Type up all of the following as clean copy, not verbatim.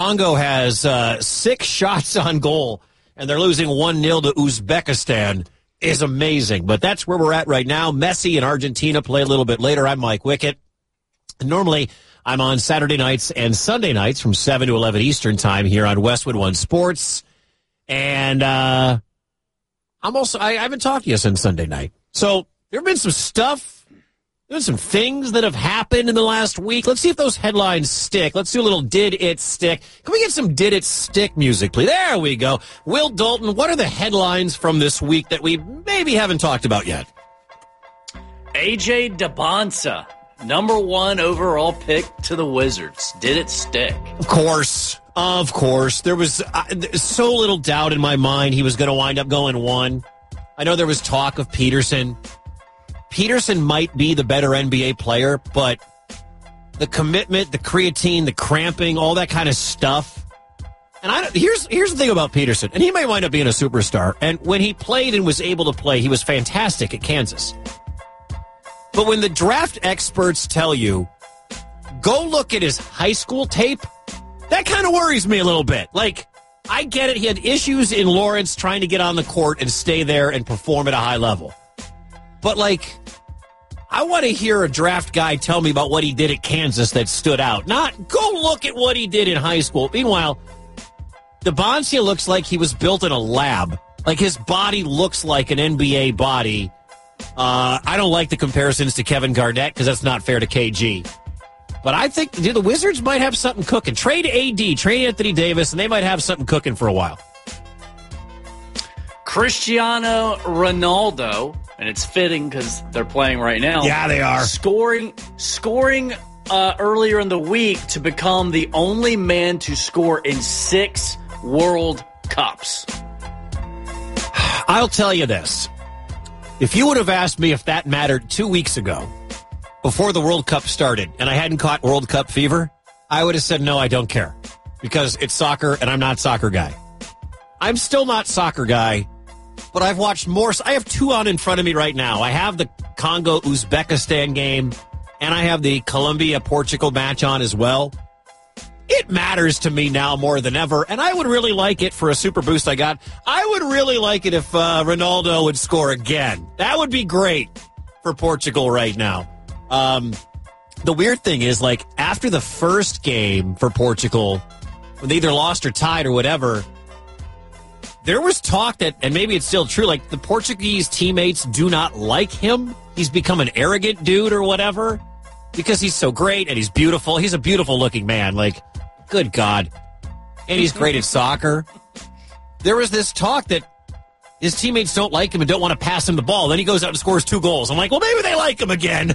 Congo has 6 shots on goal, and they're losing 1-0 to Uzbekistan is amazing. But that's where we're at right now. Messi and Argentina play a little bit later. I'm Mike Wickett. Normally, I'm on Saturday nights and Sunday nights from 7 to 11 Eastern time here on Westwood One Sports. And I haven't talked to you since Sunday night. So there have been some stuff. There's some things that have happened in the last week. Let's see if those headlines stick. Let's do a little Did It Stick. Can we get some Did It Stick music, please? There we go. Will Dalton, what are the headlines from this week that we maybe haven't talked about yet? AJ Dybala, number 1 overall pick to the Wizards. Did it stick? Of course. There was so little doubt in my mind he was going to wind up going 1. I know there was talk of Peterson. Peterson might be the better NBA player, but the commitment, the creatine, the cramping, all that kind of stuff. And here's the thing about Peterson, and he may wind up being a superstar. And when he played and was able to play, he was fantastic at Kansas. But when the draft experts tell you, go look at his high school tape, that kind of worries me a little bit. Like, I get it. He had issues in Lawrence trying to get on the court and stay there and perform at a high level. But, like, I want to hear a draft guy tell me about what he did at Kansas that stood out. Not, go look at what he did in high school. Meanwhile, Dybala looks like he was built in a lab. Like, his body looks like an NBA body. I don't like the comparisons to Kevin Garnett because that's not fair to KG. But I think the Wizards might have something cooking. Trade AD, trade Anthony Davis, and they might have something cooking for a while. Cristiano Ronaldo, and it's fitting because they're playing right now. Yeah, they are. Scoring earlier in the week to become the only man to score in 6 World Cups. I'll tell you this. If you would have asked me if that mattered 2 weeks ago, before the World Cup started, and I hadn't caught World Cup fever, I would have said, no, I don't care. Because it's soccer, and I'm not a soccer guy. I'm still not a soccer guy. But I've watched more. I have 2 on in front of me right now. I have the Congo-Uzbekistan game, and I have the Colombia-Portugal match on as well. It matters to me now more than ever, and I would really like it for a super boost I got. I would really like it if Ronaldo would score again. That would be great for Portugal right now. The weird thing is, like, after the first game for Portugal, when they either lost or tied or whatever, there was talk that, and maybe it's still true, like the Portuguese teammates do not like him. He's become an arrogant dude or whatever because he's so great and he's beautiful. He's a beautiful looking man. Like, good God. And he's great at soccer. There was this talk that his teammates don't like him and don't want to pass him the ball. Then he goes out and scores 2 goals. I'm like, well, maybe they like him again.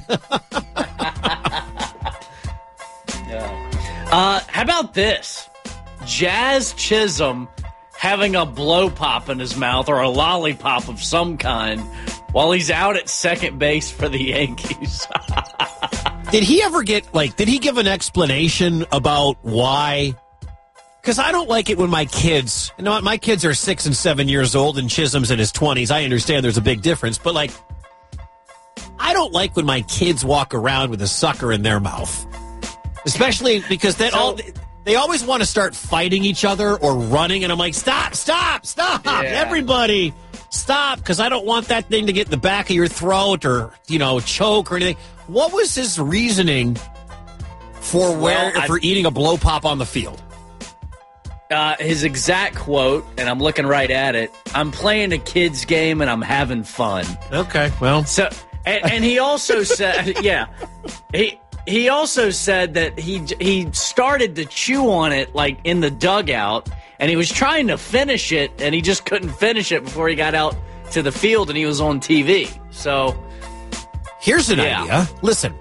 How about this? Jazz Chisholm having a blow pop in his mouth or a lollipop of some kind while he's out at second base for the Yankees. Did he ever did he give an explanation about why? Because I don't like it when my kids, my kids are 6 and 7 years old and Chisholm's in his 20s. I understand there's a big difference, but like, I don't like when my kids walk around with a sucker in their mouth. Especially because they always want to start fighting each other or running, and I'm like, stop, yeah. Everybody, stop, because I don't want that thing to get in the back of your throat or, choke or anything. What was his reasoning for eating a blow pop on the field? His exact quote, and I'm looking right at it, I'm playing a kid's game and I'm having fun. Okay, well. So, and he also said, yeah, He also said that he started to chew on it like in the dugout, and he was trying to finish it, and he just couldn't finish it before he got out to the field and he was on TV. So here's an idea. Listen.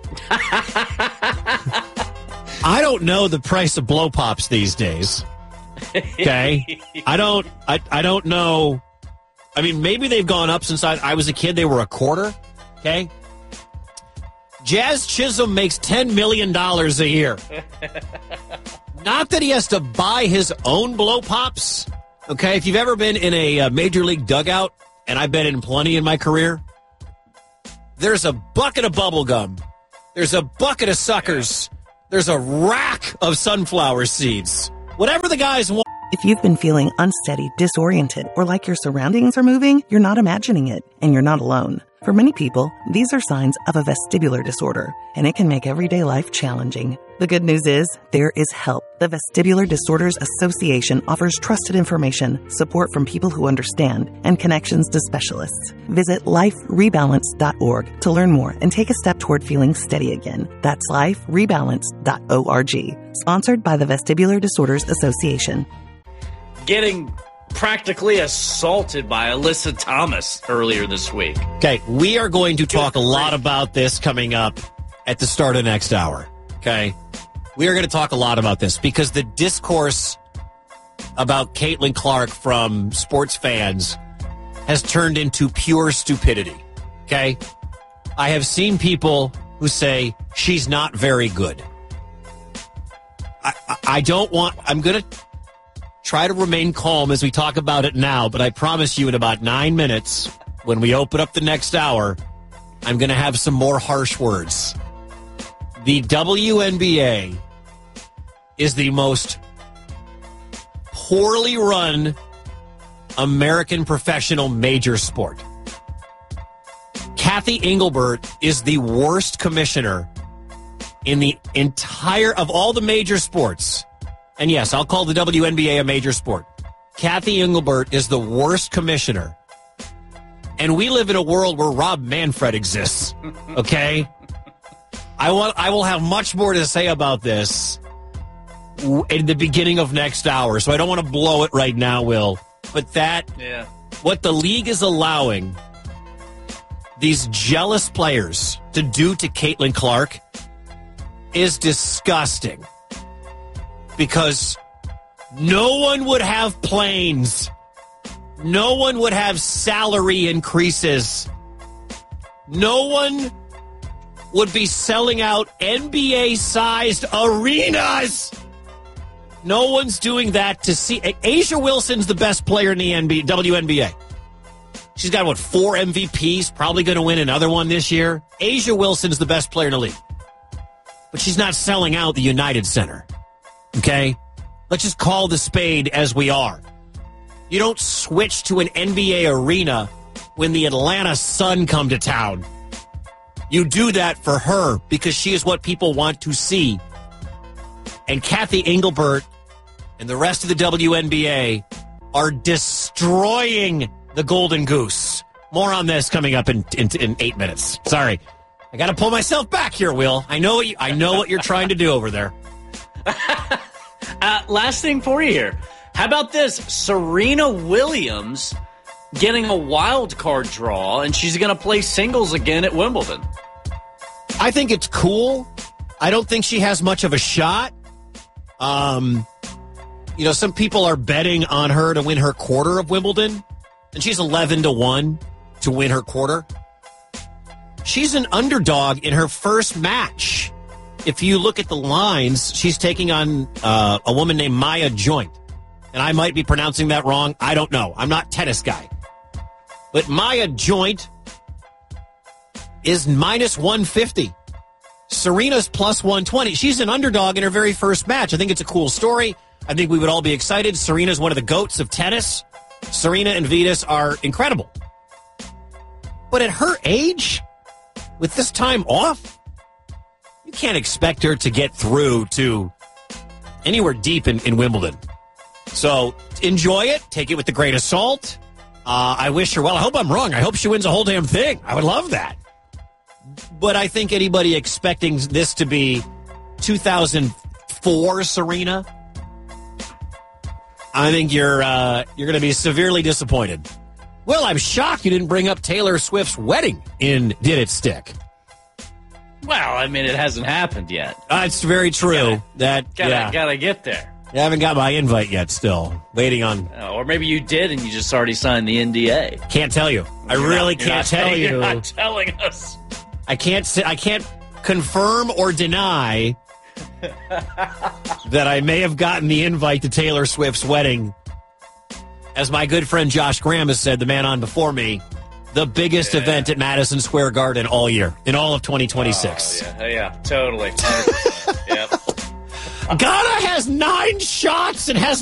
I don't know the price of blow pops these days. Okay? I don't know. I mean, maybe they've gone up since I was a kid. They were a quarter. Okay? Jazz Chisholm makes $10 million a year. Not that he has to buy his own blow pops. Okay, if you've ever been in a major league dugout, and I've been in plenty in my career, there's a bucket of bubble gum. There's a bucket of suckers. There's a rack of sunflower seeds. Whatever the guys want. If you've been feeling unsteady, disoriented, or like your surroundings are moving, you're not imagining it, and you're not alone. For many people, these are signs of a vestibular disorder, and it can make everyday life challenging. The good news is, there is help. The Vestibular Disorders Association offers trusted information, support from people who understand, and connections to specialists. Visit liferebalance.org to learn more and take a step toward feeling steady again. That's liferebalance.org. Sponsored by the Vestibular Disorders Association. Getting practically assaulted by Alyssa Thomas earlier this week. Okay, we are going to talk a lot about this coming up at the start of next hour. Okay, we are going to talk a lot about this because the discourse about Caitlin Clark from sports fans has turned into pure stupidity. Okay, I have seen people who say she's not very good. I'm going to try to remain calm as we talk about it now, but I promise you in about 9 minutes, when we open up the next hour, I'm going to have some more harsh words. The WNBA is the most poorly run American professional major sport. Kathy Engelbert is the worst commissioner in the entire of all the major sports. And yes, I'll call the WNBA a major sport. Kathy Engelbert is the worst commissioner. And we live in a world where Rob Manfred exists. Okay? I will have much more to say about this in the beginning of next hour. So I don't want to blow it right now, Will. But what the league is allowing these jealous players to do to Caitlin Clark is disgusting. Because no one would have planes. No one would have salary increases. No one would be selling out NBA-sized arenas. No one's doing that to see. A'ja Wilson's the best player in the WNBA. She's got, 4 MVPs, probably going to win another one this year. A'ja Wilson's the best player in the league. But she's not selling out the United Center. Okay? Let's just call the spade as we are. You don't switch to an NBA arena when the Atlanta Sun come to town. You do that for her because she is what people want to see. And Kathy Engelbert and the rest of the WNBA are destroying the Golden Goose. More on this coming up in 8 minutes. Sorry. I got to pull myself back here, Will. I know what you're trying to do over there. Last thing for you here. How about this? Serena Williams getting a wild card draw, and she's going to play singles again at Wimbledon. I think it's cool. I don't think she has much of a shot. Some people are betting on her to win her quarter of Wimbledon, and she's 11-1 to win her quarter. She's an underdog in her first match. If you look at the lines, she's taking on a woman named Maya Joint. And I might be pronouncing that wrong. I don't know. I'm not a tennis guy. But Maya Joint is minus 150. Serena's plus 120. She's an underdog in her very first match. I think it's a cool story. I think we would all be excited. Serena's one of the GOATs of tennis. Serena and Vitas are incredible. But at her age, with this time off, you can't expect her to get through to anywhere deep in Wimbledon. So enjoy it. Take it with the grain of salt. I wish her well. I hope I'm wrong. I hope she wins a whole damn thing. I would love that. But I think anybody expecting this to be 2004 Serena, I think you're going to be severely disappointed. Well, I'm shocked you didn't bring up Taylor Swift's wedding in Did It Stick? Well, I mean, it hasn't happened yet. It's very true. Gotta get there. I haven't got my invite yet still. Waiting on... or maybe you did and you just already signed the NDA. Can't tell you. I really can't tell you. You're not telling us. I can't confirm or deny that I may have gotten the invite to Taylor Swift's wedding. As my good friend Josh Graham has said, the man on before me, the biggest event at Madison Square Garden all year, in all of 2026. Oh, yeah, totally. 100%. Yep. Ghana has 9 shots and has